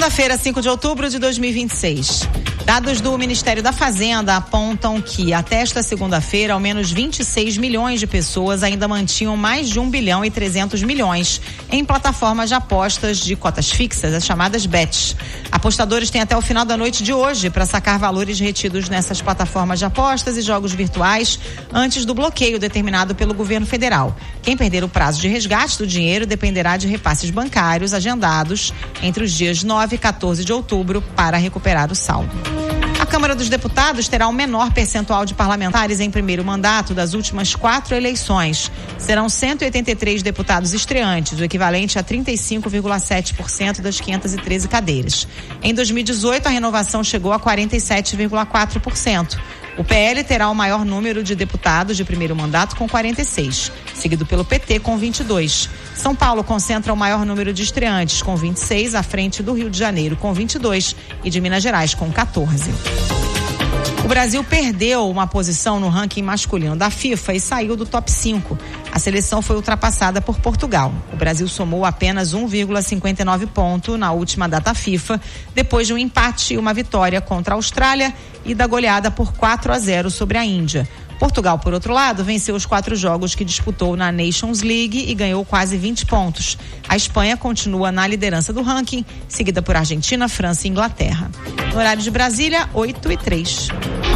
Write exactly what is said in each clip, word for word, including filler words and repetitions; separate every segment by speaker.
Speaker 1: Segunda-feira, cinco de outubro de dois mil e vinte e seis. Dados do Ministério da Fazenda apontam que até esta segunda-feira, ao menos vinte e seis milhões de pessoas ainda mantinham mais de um bilhão e trezentos milhões em plataformas de apostas de cotas fixas, as chamadas bets. Apostadores têm até o final da noite de hoje para sacar valores retidos nessas plataformas de apostas e jogos virtuais antes do bloqueio determinado pelo governo federal. Quem perder o prazo de resgate do dinheiro dependerá de repasses bancários agendados entre os dias nove e quatorze de outubro para recuperar o saldo. A Câmara dos Deputados terá o menor percentual de parlamentares em primeiro mandato das últimas quatro eleições. Serão cento e oitenta e três deputados estreantes, o equivalente a trinta e cinco vírgula sete por cento das quinhentas e treze cadeiras. Em dois mil e dezoito, a renovação chegou a quarenta e sete vírgula quatro por cento. O P L terá o maior número de deputados de primeiro mandato, com quarenta e seis, seguido pelo P T, com vinte e dois. São Paulo concentra o maior número de estreantes, com vinte e seis, à frente do Rio de Janeiro, com vinte e dois, e de Minas Gerais, com quatorze. O Brasil perdeu uma posição no ranking masculino da FIFA e saiu do top cinco. A seleção foi ultrapassada por Portugal. O Brasil somou apenas um vírgula cinquenta e nove ponto na última data FIFA, depois de um empate e uma vitória contra a Austrália e da goleada por quatro a zero sobre a Índia. Portugal, por outro lado, venceu os quatro jogos que disputou na Nations League e ganhou quase vinte pontos. A Espanha continua na liderança do ranking, seguida por Argentina, França e Inglaterra. No horário de Brasília, oito e três.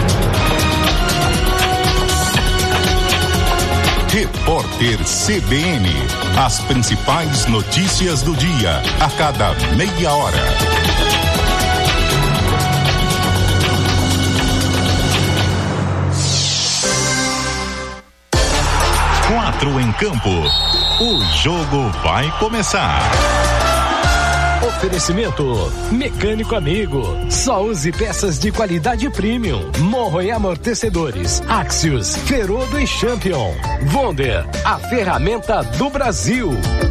Speaker 2: Repórter C B N. As principais notícias do dia, a cada meia hora. Quatro em campo. O jogo vai começar.
Speaker 3: Oferecimento Mecânico Amigo. Só use peças de qualidade premium. Morro e amortecedores. Axios, Ferodo e Champion. Wonder, a ferramenta do Brasil.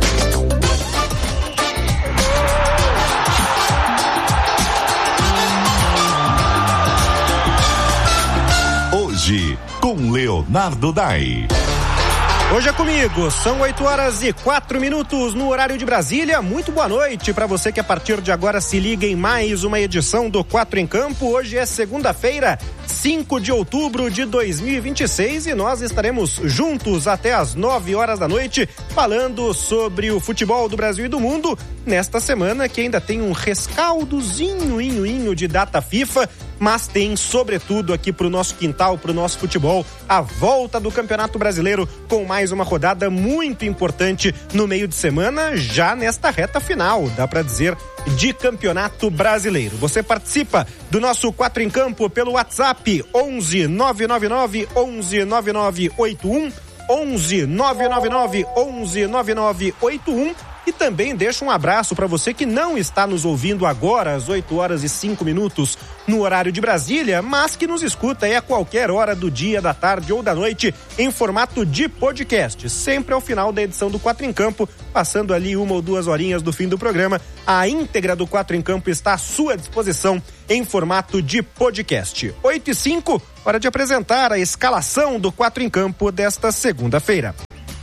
Speaker 2: Hoje, com Leonardo Dai.
Speaker 4: Hoje é comigo, são oito horas e quatro minutos no horário de Brasília. Muito boa noite para você que a partir de agora se liga em mais uma edição do Quatro em Campo. Hoje é segunda-feira, cinco de outubro de dois mil e vinte e seis, e nós estaremos juntos até às nove horas da noite falando sobre o futebol do Brasil e do mundo nesta semana que ainda tem um rescaldozinho inho, inho de data FIFA, mas tem sobretudo aqui pro nosso quintal, pro nosso futebol, a volta do Campeonato Brasileiro com mais uma rodada muito importante no meio de semana, já nesta reta final, dá pra dizer, de Campeonato Brasileiro. Você participa do nosso Quatro em Campo pelo WhatsApp onze nove nove nove onze nove nove oito um, onze nove nove nove onze nove nove oito um. E também deixa um abraço para você que não está nos ouvindo agora às oito horas e cinco minutos no horário de Brasília, mas que nos escuta aí a qualquer hora do dia, da tarde ou da noite em formato de podcast, sempre ao final da edição do Quatro em Campo, passando ali uma ou duas horinhas do fim do programa. A íntegra do Quatro em Campo está à sua disposição em formato de podcast. oito e cinco, hora de apresentar a escalação do Quatro em Campo desta segunda-feira.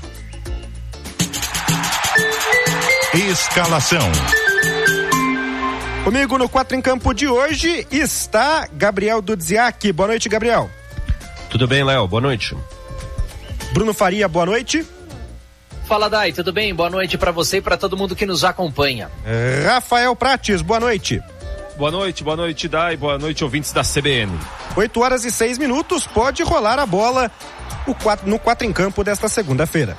Speaker 2: Escalação.
Speaker 4: Comigo no Quatro em Campo de hoje está Gabriel Dudziak. Boa noite, Gabriel.
Speaker 5: Tudo bem, Léo? Boa noite.
Speaker 4: Bruno Faria, boa noite.
Speaker 6: Fala, Dai, tudo bem? Boa noite para você e para todo mundo que nos acompanha.
Speaker 4: Rafael Prates, boa noite.
Speaker 7: Boa noite, boa noite, Dai, boa noite, ouvintes da C B N.
Speaker 4: oito horas e seis minutos, pode rolar a bola no Quatro em Campo desta segunda-feira.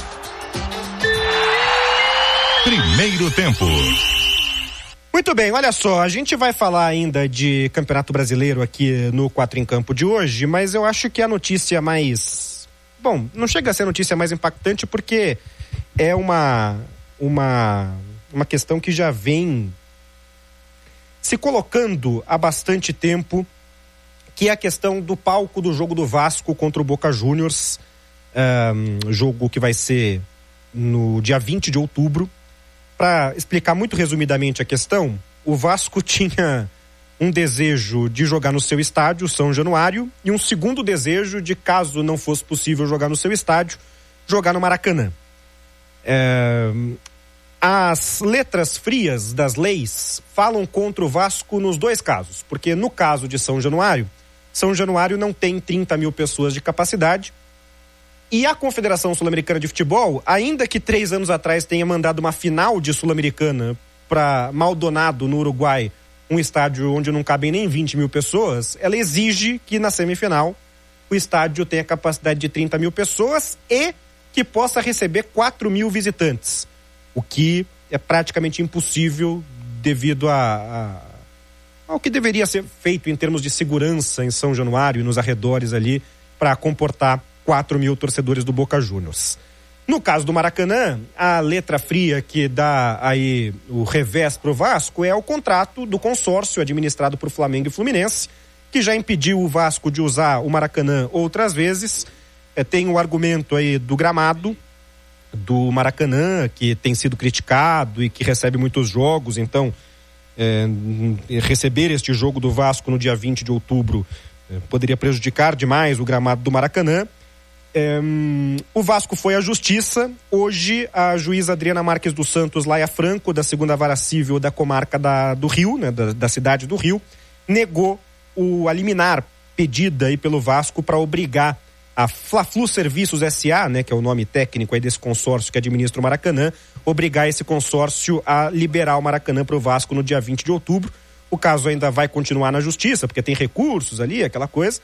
Speaker 2: Primeiro tempo.
Speaker 4: Muito bem, olha só, a gente vai falar ainda de Campeonato Brasileiro aqui no Quatro em Campo de hoje, mas eu acho que a notícia mais... Bom, não chega a ser a notícia mais impactante porque é uma, uma, uma questão que já vem se colocando há bastante tempo, que é a questão do palco do jogo do Vasco contra o Boca Juniors, um, jogo que vai ser no dia vinte de outubro. Para explicar muito resumidamente a questão, o Vasco tinha um desejo de jogar no seu estádio, São Januário, e um segundo desejo de, caso não fosse possível jogar no seu estádio, jogar no Maracanã. É... As letras frias das leis falam contra o Vasco nos dois casos, porque no caso de São Januário, São Januário não tem trinta mil pessoas de capacidade e a Confederação Sul-Americana de Futebol, ainda que três anos atrás tenha mandado uma final de Sul-Americana para Maldonado, no Uruguai, um estádio onde não cabem nem vinte mil pessoas, ela exige que na semifinal o estádio tenha capacidade de trinta mil pessoas e que possa receber quatro mil visitantes. O que é praticamente impossível devido a, a, ao que deveria ser feito em termos de segurança em São Januário e nos arredores ali para comportar quatro mil torcedores do Boca Juniors. No caso do Maracanã, a letra fria que dá aí o revés pro Vasco é o contrato do consórcio administrado por Flamengo e Fluminense, que já impediu o Vasco de usar o Maracanã outras vezes. É, tem o argumento aí do gramado do Maracanã, que tem sido criticado e que recebe muitos jogos, então é, receber este jogo do Vasco no dia vinte de outubro é, poderia prejudicar demais o gramado do Maracanã. É, o Vasco foi à justiça. Hoje a juíza Adriana Marques dos Santos Laia Franco, da segunda vara civil da comarca da, do Rio, né, da, da cidade do Rio, negou o, a liminar pedida aí pelo Vasco para obrigar a Fla-Flu Serviços S A, né, que é o nome técnico aí desse consórcio que administra o Maracanã, obrigar esse consórcio a liberar o Maracanã para o Vasco no dia vinte de outubro. O caso ainda vai continuar na justiça, porque tem recursos ali, aquela coisa,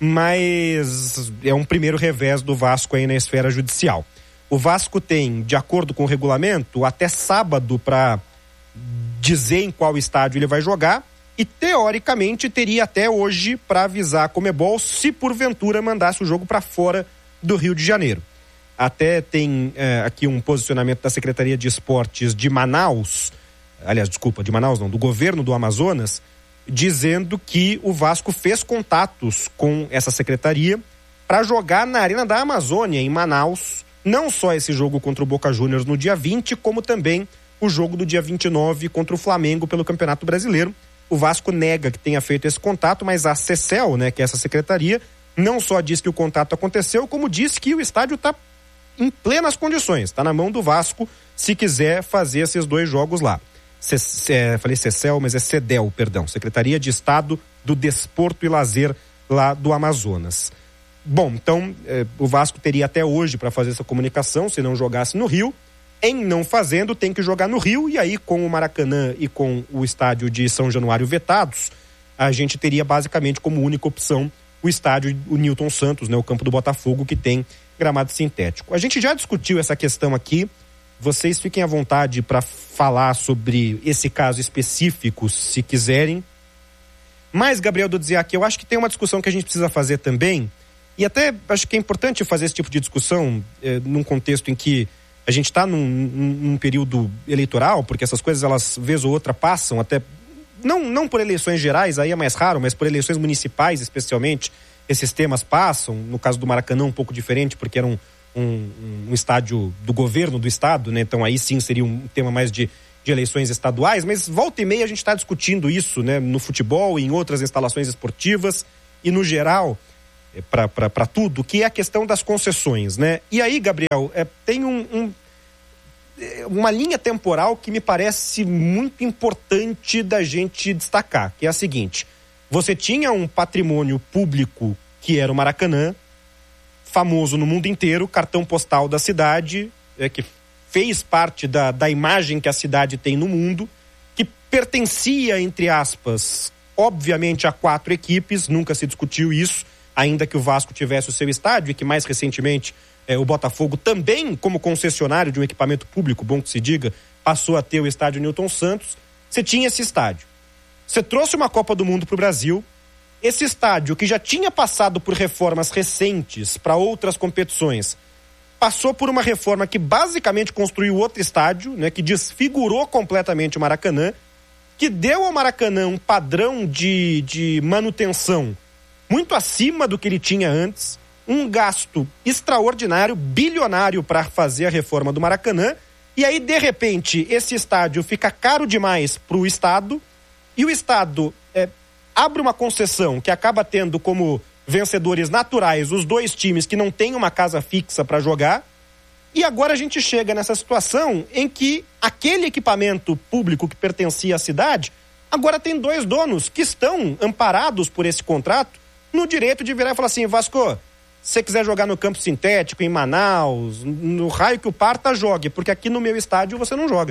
Speaker 4: mas é um primeiro revés do Vasco aí na esfera judicial. O Vasco tem, de acordo com o regulamento, até sábado para dizer em qual estádio ele vai jogar, e teoricamente teria até hoje para avisar a Conmebol se porventura mandasse o jogo para fora do Rio de Janeiro. Até tem é, aqui um posicionamento da Secretaria de Esportes de Manaus, aliás, desculpa, de Manaus não, do governo do Amazonas, dizendo que o Vasco fez contatos com essa secretaria para jogar na Arena da Amazônia, em Manaus, não só esse jogo contra o Boca Juniors no dia vinte, como também o jogo do dia vinte e nove contra o Flamengo pelo Campeonato Brasileiro. O Vasco nega que tenha feito esse contato, mas a CECEL, né, que é essa secretaria, não só diz que o contato aconteceu, como diz que o estádio está em plenas condições, está na mão do Vasco, se quiser fazer esses dois jogos lá. Ce, ce, falei CECEL, mas é CEDEL, perdão, Secretaria de Estado do Desporto e Lazer lá do Amazonas. Bom, então eh, o Vasco teria até hoje para fazer essa comunicação, se não jogasse no Rio. Em não fazendo, tem que jogar no Rio, e aí com o Maracanã e com o estádio de São Januário vetados, a gente teria basicamente como única opção o estádio, o Newton Santos, né, o campo do Botafogo, que tem gramado sintético. A gente já discutiu essa questão aqui, vocês fiquem à vontade para falar sobre esse caso específico, se quiserem. Mas, Gabriel Dudziak, eu acho que tem uma discussão que a gente precisa fazer também, e até acho que é importante fazer esse tipo de discussão eh, num contexto em que a gente está num, num período eleitoral, porque essas coisas, elas, vez ou outra, passam até, não, não por eleições gerais, aí é mais raro, mas por eleições municipais, especialmente, esses temas passam. No caso do Maracanã, um pouco diferente, porque era um, um, um estádio do governo do estado, né? Então aí sim seria um tema mais de, de eleições estaduais, mas volta e meia a gente está discutindo isso, né? No futebol e em outras instalações esportivas e no geral, para tudo, que é a questão das concessões, né? E aí, Gabriel, é, tem um, um, uma linha temporal que me parece muito importante da gente destacar, que é a seguinte: você tinha um patrimônio público que era o Maracanã, famoso no mundo inteiro, cartão postal da cidade, é, que fez parte da, da imagem que a cidade tem no mundo, que pertencia, entre aspas, obviamente a quatro equipes, nunca se discutiu isso, ainda que o Vasco tivesse o seu estádio, e que mais recentemente eh, o Botafogo também, como concessionário de um equipamento público, bom que se diga, passou a ter o estádio Newton Santos. Você tinha esse estádio. Você trouxe uma Copa do Mundo para o Brasil. Esse estádio, que já tinha passado por reformas recentes para outras competições, passou por uma reforma que basicamente construiu outro estádio, né, que desfigurou completamente o Maracanã, que deu ao Maracanã um padrão de, de manutenção muito acima do que ele tinha antes, um gasto extraordinário, bilionário para fazer a reforma do Maracanã, e aí de repente esse estádio fica caro demais para o Estado, e o Estado é, abre uma concessão que acaba tendo como vencedores naturais os dois times que não têm uma casa fixa para jogar, E agora a gente chega nessa situação em que aquele equipamento público que pertencia à cidade, agora tem dois donos que estão amparados por esse contrato no direito de virar e falar assim: Vasco, se você quiser jogar no campo sintético, em Manaus, no raio que o parta, jogue, porque aqui no meu estádio você não joga.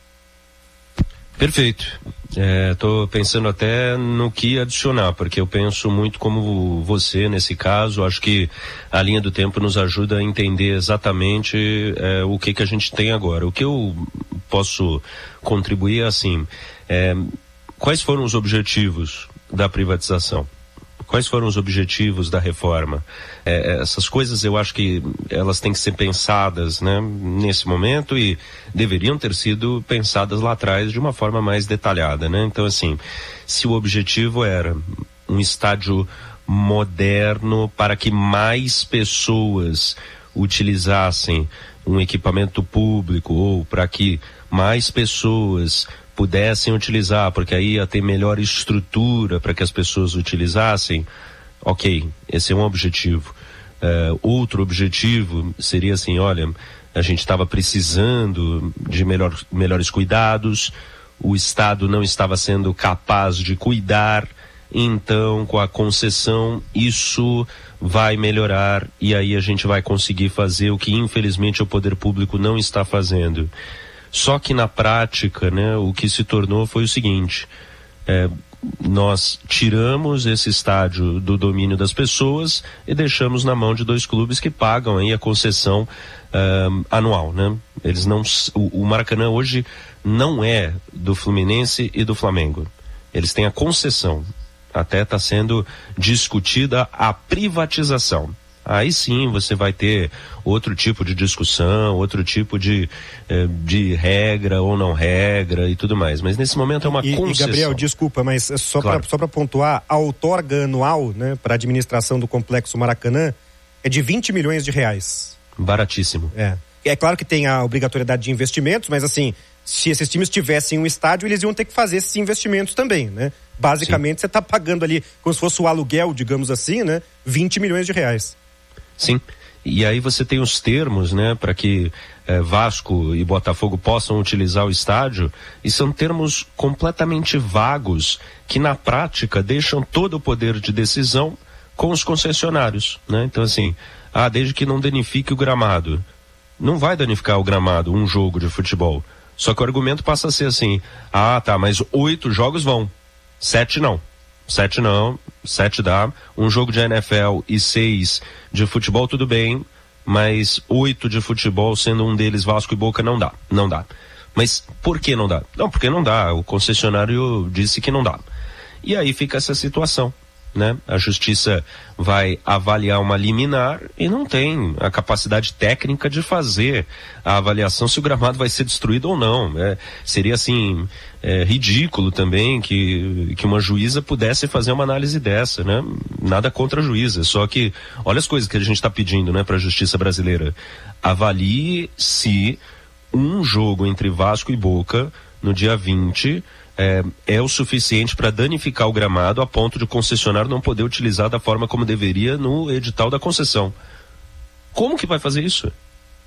Speaker 5: Perfeito. Estou é, pensando até no que adicionar, porque eu penso muito como você nesse caso. Acho que a linha do tempo nos ajuda a entender exatamente é, o que, que a gente tem agora. O que eu posso contribuir é assim, é, quais foram os objetivos da privatização? Quais foram os objetivos da reforma? É, essas coisas eu acho que elas têm que ser pensadas, né, nesse momento, e deveriam ter sido pensadas lá atrás de uma forma mais detalhada, né? Então, assim, se o objetivo era um estádio moderno para que mais pessoas utilizassem um equipamento público, ou para que mais pessoas pudessem utilizar, porque aí ia ter melhor estrutura para que as pessoas utilizassem, ok, esse é um objetivo. Uh, outro objetivo seria assim: olha, a gente estava precisando de melhor, melhores cuidados, o Estado não estava sendo capaz de cuidar, então com a concessão isso vai melhorar, e aí a gente vai conseguir fazer o que infelizmente o poder público não está fazendo. Só que na prática, né, o que se tornou foi o seguinte: é, nós tiramos esse estádio do domínio das pessoas e deixamos na mão de dois clubes que pagam aí a concessão uh, anual, né? Eles não, o, o Maracanã hoje não é do Fluminense e do Flamengo. Eles têm a concessão. Até está sendo discutida a privatização. Aí sim você vai ter outro tipo de discussão, outro tipo de, eh, de regra ou não regra e tudo mais. Mas nesse momento é uma
Speaker 4: e,
Speaker 5: concessão.
Speaker 4: E Gabriel, desculpa, mas só claro. para pontuar, a outorga anual, né, para a administração do Complexo Maracanã é de vinte milhões de reais.
Speaker 5: Baratíssimo.
Speaker 4: É. É claro que tem a obrigatoriedade de investimentos, mas assim, se esses times tivessem um estádio, eles iam ter que fazer esses investimentos também, né? Basicamente, sim, você está pagando ali, como se fosse o aluguel, digamos assim, né, vinte milhões de reais.
Speaker 5: Sim, e aí você tem os termos, né, para que eh, Vasco e Botafogo possam utilizar o estádio, e são termos completamente vagos, que na prática deixam todo o poder de decisão com os concessionários, né? Então assim, ah, desde que não danifique o gramado. Não vai danificar o gramado, um jogo de futebol. Só que o argumento passa a ser assim: ah, tá, mas oito jogos vão, sete não. Sete não, sete dá. Um jogo de N F L e seis de futebol, tudo bem, mas oito de futebol, sendo um deles Vasco e Boca, não dá, não dá. Mas por que não dá? Não, porque não dá, o concessionário disse que não dá. E aí fica essa situação, né? A justiça vai avaliar uma liminar e não tem a capacidade técnica de fazer a avaliação se o gramado vai ser destruído ou não. É, seria assim, é, ridículo também que, que uma juíza pudesse fazer uma análise dessa, né? Nada contra a juíza, só que olha as coisas que a gente está pedindo, né, para a justiça brasileira. Avalie se um jogo entre Vasco e Boca no dia vinte É, é o suficiente para danificar o gramado a ponto de o concessionário não poder utilizar da forma como deveria no edital da concessão. Como que vai fazer isso?